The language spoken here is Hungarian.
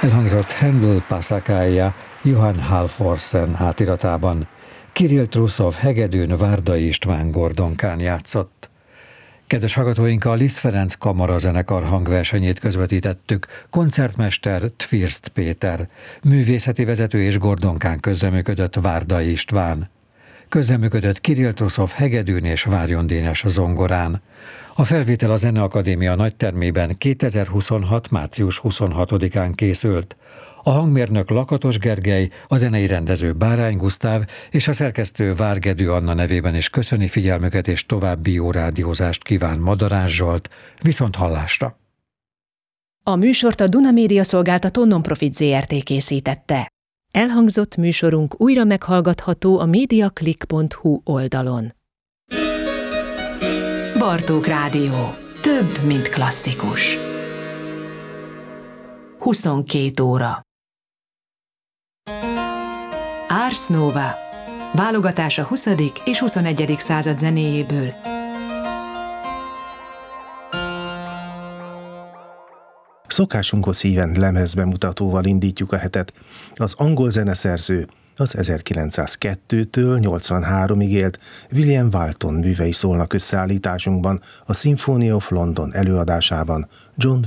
Elhangzott Handel Passakája Johann Halvorsen átiratában. Kirill Truszov hegedűn Várdai István gordonkán játszott. Kedves hallgatóink, a Liszt Ferenc Kamarazenekar hangversenyét közvetítettük. Koncertmester Tvirst Péter, művészeti vezető és gordonkán közreműködött Várdai István. Közreműködött Kirill Truszov hegedűn és Várjon Dénes zongorán. A felvétel a Zeneakadémia nagytermében 2026. március 26-án készült. A hangmérnök Lakatos Gergely, a zenei rendező Bárány Gusztáv és a szerkesztő Várgedő Anna nevében is köszöni figyelmüket és további jó rádiózást kíván Madarás Zsolt. Viszont hallásra! A műsort a Duna Média Szolgáltató Nonprofit Zrt. Készítette. Elhangzott műsorunk újra meghallgatható a mediaclick.hu oldalon. Bartók Rádió. Több, mint klasszikus. 22 óra. Ars Nova. Válogatás a 20. és 21. század zenéjéből. Szokásunkhoz híven lemezbemutatóval indítjuk a hetet. Az angol zeneszerző az 1902-től 83-ig élt William Walton művei szólnak összeállításunkban, a Symphony of London előadásában John